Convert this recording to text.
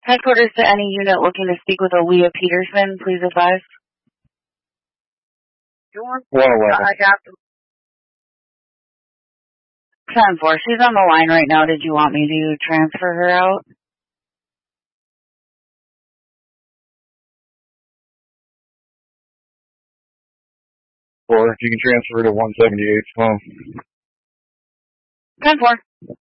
Headquarters to any unit looking to speak with Aaliyah Peterson, please advise. Sure. 111. I got them. 10-4, she's on the line right now. Did you want me to transfer her out? Or if you can transfer to 178's phone. 10-4.